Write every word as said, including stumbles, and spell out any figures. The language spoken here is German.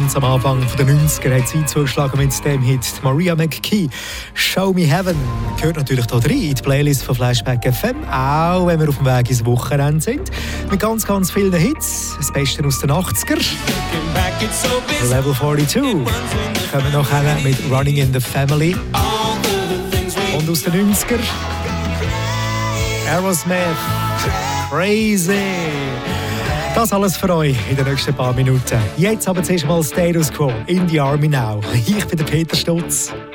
Ganz am Anfang der neunziger hat sie zugeschlagen mit dem Hit Maria McKee. «Show Me Heaven» gehört natürlich hier rein in die Playlist von Flashback F M, auch wenn wir auf dem Weg ins Wochenende sind. Mit ganz, ganz vielen Hits, das Beste aus den achtziger. Level zweiundvierzig kommen noch mit «Running in the Family». Und aus den neunziger Aerosmith, «Crazy». Das alles für euch in den nächsten paar Minuten. Jetzt aber zuerst mal Status Quo in the Army Now. Ich bin der Peter Stutz.